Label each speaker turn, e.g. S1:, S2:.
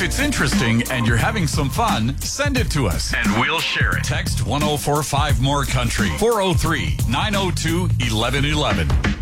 S1: it's interesting and you're having some fun, send it to us and we'll share it. Text 1045 More Country 403 902 1111.